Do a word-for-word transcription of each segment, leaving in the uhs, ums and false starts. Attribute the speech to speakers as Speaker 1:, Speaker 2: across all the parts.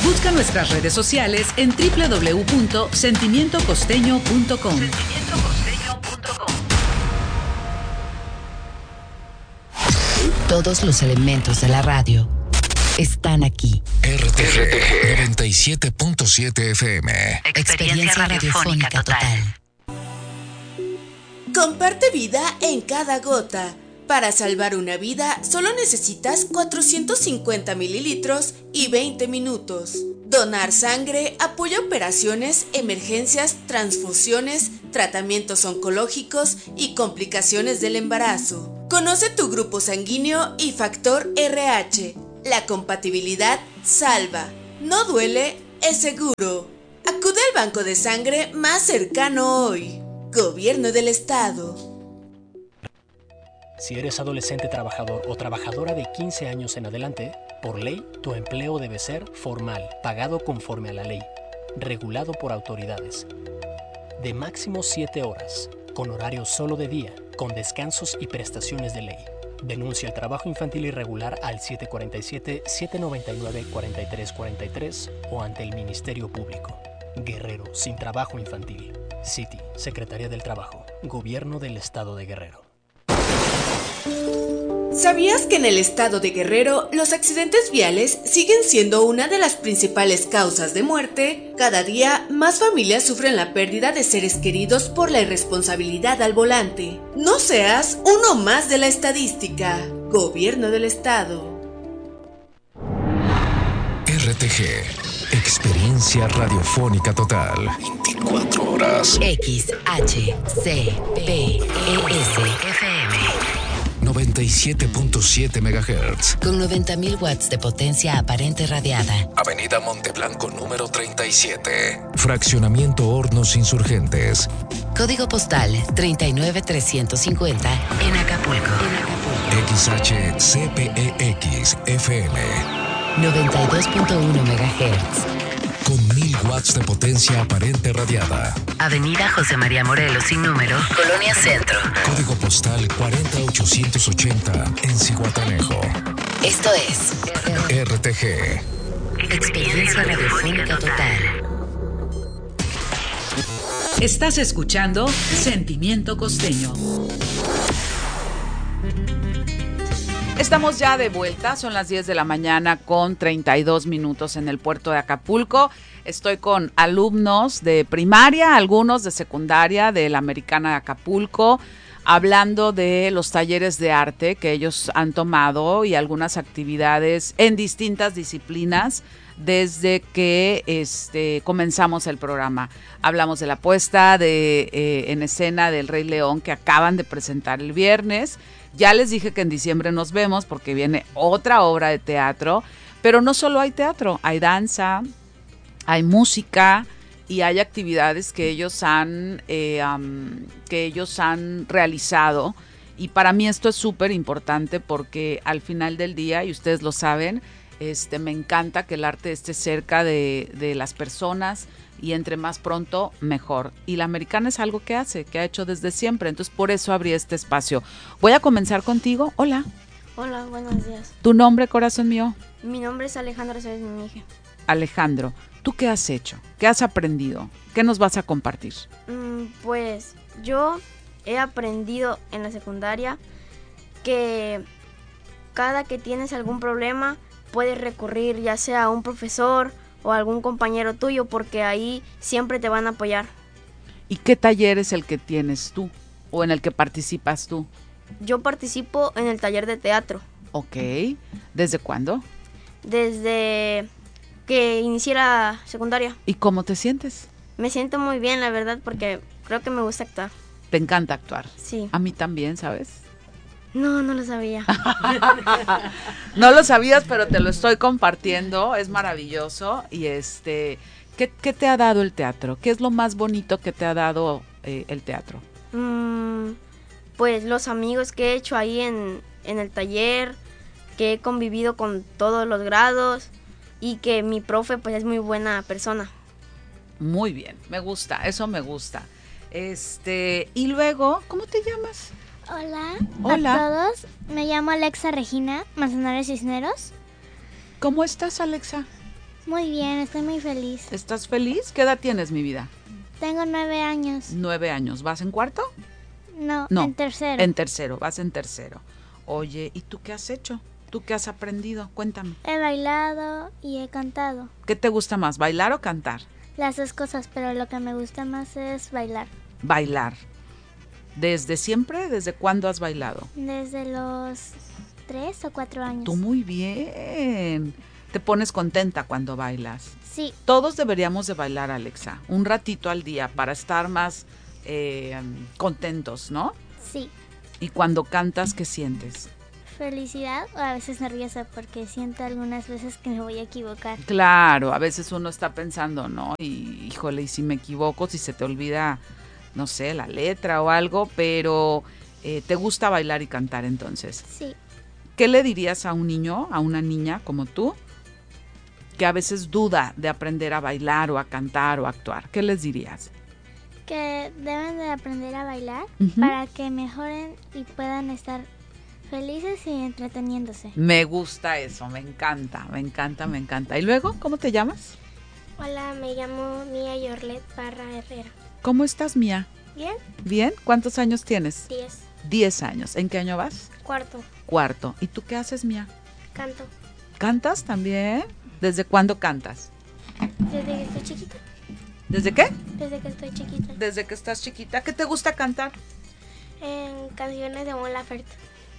Speaker 1: Busca nuestras redes sociales en doble u doble u doble u punto sentimiento costeño punto com. sentimiento costeño punto com.
Speaker 2: Todos los elementos de la radio están aquí.
Speaker 3: R T G noventa y siete punto siete F M.
Speaker 2: Experiencia, Experiencia radiofónica, radiofónica total.
Speaker 4: Comparte vida en cada gota. Para salvar una vida, solo necesitas cuatrocientos cincuenta mililitros y veinte minutos. Donar sangre apoya operaciones, emergencias, transfusiones, tratamientos oncológicos y complicaciones del embarazo. Conoce tu grupo sanguíneo y factor R H. La compatibilidad salva. No duele, es seguro. Acude al banco de sangre más cercano hoy. Gobierno del Estado.
Speaker 5: Si eres adolescente trabajador o trabajadora de quince años en adelante, por ley, tu empleo debe ser formal, pagado conforme a la ley, regulado por autoridades, de máximo siete horas, con horario solo de día, con descansos y prestaciones de ley. Denuncia el trabajo infantil irregular al siete cuatro siete, siete nueve nueve, cuatro tres cuatro tres o ante el Ministerio Público. Guerrero sin trabajo infantil. City, Secretaría del Trabajo, Gobierno del Estado de Guerrero.
Speaker 4: ¿Sabías que en el estado de Guerrero los accidentes viales siguen siendo una de las principales causas de muerte? Cada día más familias sufren la pérdida de seres queridos por la irresponsabilidad al volante. No seas uno más de la estadística. Gobierno del Estado.
Speaker 3: R T G, experiencia radiofónica total. veinticuatro horas.
Speaker 2: X H C P E S F M.
Speaker 3: noventa y siete punto siete megahertz.
Speaker 2: Con noventa mil watts de potencia aparente radiada.
Speaker 3: Avenida Monteblanco número treinta y siete. Fraccionamiento Hornos Insurgentes.
Speaker 2: Código postal treinta y nueve trescientos cincuenta en Acapulco.
Speaker 3: X H C P E X F M.
Speaker 2: noventa y dos punto uno megahertz.
Speaker 3: Con mil watts de potencia aparente radiada.
Speaker 2: Avenida José María Morelos sin número, Colonia Centro.
Speaker 3: Código postal cuarenta ochocientos ochenta en Zihuatanejo.
Speaker 2: Esto es
Speaker 3: R T G.
Speaker 2: Experiencia radiofónica total.
Speaker 1: Estás escuchando Sentimiento Costeño. Estamos ya de vuelta, son las diez de la mañana con treinta y dos minutos en el puerto de Acapulco. Estoy con alumnos de primaria, algunos de secundaria de la Americana de Acapulco, hablando de los talleres de arte que ellos han tomado y algunas actividades en distintas disciplinas desde que este, comenzamos el programa. Hablamos de la puesta de, eh, en escena del Rey León que acaban de presentar el viernes. Ya les dije que en diciembre nos vemos porque viene otra obra de teatro, pero no solo hay teatro, hay danza, hay música y hay actividades que ellos han, eh, um, que ellos han realizado. Y para mí esto es súper importante porque al final del día, y ustedes lo saben, este, me encanta que el arte esté cerca de, de las personas y entre más pronto, mejor. Y la Americana es algo que hace, que ha hecho desde siempre, entonces por eso abrí este espacio. Voy a comenzar contigo. Hola.
Speaker 6: Hola, buenos días.
Speaker 1: ¿Tu nombre, corazón mío?
Speaker 6: Mi nombre es Alejandro Sáenz Minige.
Speaker 1: Alejandro, ¿tú qué has hecho? ¿Qué has aprendido? ¿Qué nos vas a compartir?
Speaker 6: Mm, pues yo he aprendido en la secundaria que cada que tienes algún problema puedes recurrir ya sea a un profesor o a algún compañero tuyo porque ahí siempre te van a apoyar.
Speaker 1: ¿Y qué taller es el que tienes tú o en el que participas tú?
Speaker 6: Yo participo en el taller de teatro.
Speaker 1: Ok. ¿Desde cuándo?
Speaker 6: Desde que inicié la secundaria.
Speaker 1: ¿Y cómo te sientes?
Speaker 6: Me siento muy bien, la verdad, porque creo que me gusta actuar.
Speaker 1: ¿Te encanta actuar?
Speaker 6: Sí.
Speaker 1: A mí también, ¿sabes?
Speaker 6: No, no lo sabía.
Speaker 1: No lo sabías, pero te lo estoy compartiendo. Es maravilloso. Y este, ¿qué, qué te ha dado el teatro? ¿Qué es lo más bonito que te ha dado eh, el teatro?
Speaker 6: Mm, pues los amigos que he hecho ahí en, en el taller, que he convivido con todos los grados y que mi profe pues es muy buena persona.
Speaker 1: Muy bien, me gusta, eso me gusta. Este, y luego, ¿cómo te llamas?
Speaker 7: Hola,
Speaker 1: Hola
Speaker 7: a todos, me llamo Alexa Regina Manzanares Cisneros.
Speaker 1: ¿Cómo estás, Alexa?
Speaker 7: Muy bien, estoy muy feliz.
Speaker 1: ¿Estás feliz? ¿Qué edad tienes, mi vida?
Speaker 7: Tengo nueve años.
Speaker 1: Nueve años. ¿Vas en cuarto?
Speaker 7: No,
Speaker 1: No,
Speaker 7: en tercero.
Speaker 1: En tercero, vas en tercero. Oye, ¿y tú qué has hecho? ¿Tú qué has aprendido? Cuéntame.
Speaker 7: He bailado y he cantado.
Speaker 1: ¿Qué te gusta más, bailar o cantar?
Speaker 7: Las dos cosas, pero lo que me gusta más es bailar.
Speaker 1: Bailar. ¿Desde siempre? ¿Desde cuándo has bailado?
Speaker 7: Desde los tres o cuatro años.
Speaker 1: Tú muy bien. ¿Te pones contenta cuando bailas?
Speaker 7: Sí.
Speaker 1: Todos deberíamos de bailar, Alexa, un ratito al día para estar más eh, contentos, ¿no?
Speaker 7: Sí.
Speaker 1: Y cuando cantas, ¿qué sientes?
Speaker 7: Felicidad o a veces nerviosa porque siento algunas veces que me voy a equivocar.
Speaker 1: Claro, a veces uno está pensando, ¿no? Y híjole, y si me equivoco, si se te olvida, no sé, la letra o algo, pero eh, ¿te gusta bailar y cantar entonces?
Speaker 7: Sí.
Speaker 1: ¿Qué le dirías a un niño, a una niña como tú, que a veces duda de aprender a bailar o a cantar o a actuar? ¿Qué les dirías?
Speaker 7: Que deben de aprender a bailar
Speaker 1: Uh-huh.
Speaker 7: para que mejoren y puedan estar felices y entreteniéndose.
Speaker 1: Me gusta eso, me encanta, me encanta, me encanta. ¿Y luego, cómo te llamas?
Speaker 7: Hola, me llamo Mía Yorlet Parra Herrera.
Speaker 1: ¿Cómo estás, Mía?
Speaker 7: ¿Bien?
Speaker 1: ¿Bien? ¿Cuántos años tienes?
Speaker 7: Diez.
Speaker 1: Diez años. ¿En qué año vas?
Speaker 7: Cuarto.
Speaker 1: Cuarto. ¿Y tú qué haces, Mía?
Speaker 7: Canto.
Speaker 1: ¿Cantas también? ¿Desde cuándo cantas?
Speaker 7: Desde que estoy chiquita.
Speaker 1: ¿Desde qué?
Speaker 7: Desde que estoy chiquita.
Speaker 1: Desde que estás chiquita. ¿Qué te gusta cantar?
Speaker 7: En canciones de Mon Laferte.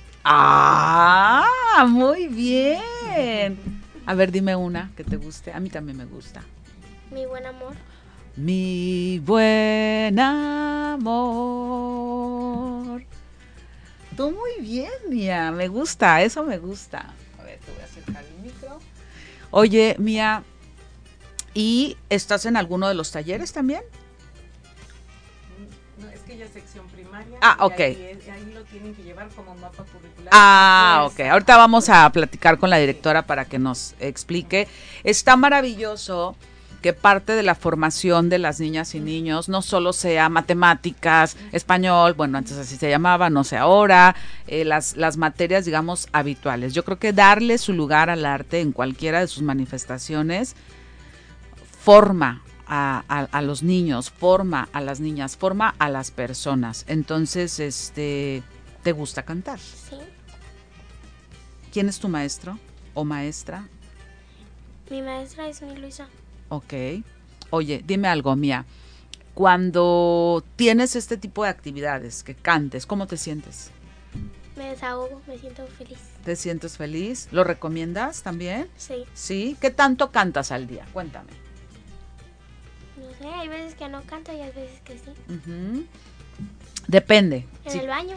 Speaker 1: ¡Ah! Muy bien. A ver, dime una que te guste. A mí también me gusta.
Speaker 7: Mi buen amor.
Speaker 1: Mi buen amor. Tú muy bien, Mía. Me gusta, eso me gusta. A ver, te voy a acercar el micro. Oye, Mía, ¿y estás en alguno de los talleres también?
Speaker 8: No, es que ella es sección primaria.
Speaker 1: Ah,
Speaker 8: y
Speaker 1: ok.
Speaker 8: Ahí, ahí lo tienen que llevar como mapa curricular.
Speaker 1: Ah, ok.
Speaker 8: Pues,
Speaker 1: Ahorita vamos a platicar con la directora para que nos explique. Está maravilloso que parte de la formación de las niñas y niños no solo sea matemáticas, español, bueno, antes así se llamaba, no sé ahora, eh, las, las materias, digamos, habituales. Yo creo que darle su lugar al arte en cualquiera de sus manifestaciones forma a, a, a los niños, forma a las niñas, forma a las personas. Entonces, este, ¿te gusta cantar?
Speaker 7: Sí.
Speaker 1: ¿Quién es tu maestro o maestra?
Speaker 7: Mi maestra es mi Luisa.
Speaker 1: Ok. Oye, dime algo, Mía. Cuando tienes este tipo de actividades, que cantes, ¿cómo te sientes?
Speaker 7: Me desahogo, me siento feliz.
Speaker 1: ¿Te sientes feliz? ¿Lo recomiendas también?
Speaker 7: Sí.
Speaker 1: ¿Sí? ¿Qué tanto cantas al día? Cuéntame.
Speaker 7: No sé, hay veces que no canto y hay veces que sí.
Speaker 1: Uh-huh. Depende.
Speaker 7: En
Speaker 1: Sí.
Speaker 7: el baño.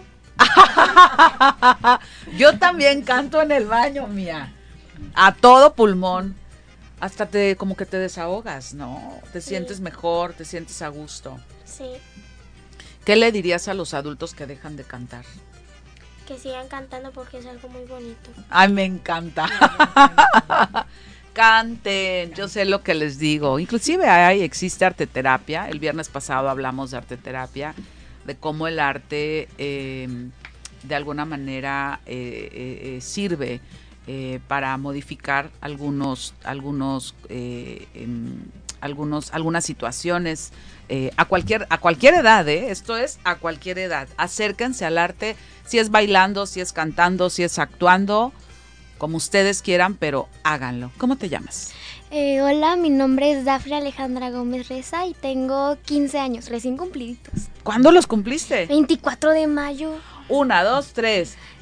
Speaker 1: Yo también canto en el baño, Mía. A todo pulmón. Hasta te, como que te desahogas, ¿no? Te
Speaker 7: Sí.
Speaker 1: sientes mejor, te sientes a gusto.
Speaker 7: Sí.
Speaker 1: ¿Qué le dirías a los adultos que dejan de cantar?
Speaker 7: Que sigan cantando porque es algo muy bonito.
Speaker 1: Ay, me encanta. Canten, yo sé lo que les digo. Inclusive hay, existe arteterapia. El viernes pasado hablamos de arteterapia, de cómo el arte eh, de alguna manera eh, eh, eh, sirve eh, para modificar algunos, algunos, eh, em, algunos, algunas situaciones eh, a cualquier, a cualquier edad, ¿eh? Esto es a cualquier edad. Acérquense al arte, si es bailando, si es cantando, si es actuando, como ustedes quieran, pero háganlo. ¿Cómo te llamas?
Speaker 9: Eh, hola, mi nombre es Dafne Alejandra Gómez Reza y tengo quince años, recién cumpliditos.
Speaker 1: ¿Cuándo los cumpliste?
Speaker 9: veinticuatro de mayo.
Speaker 1: Una, dos, tres.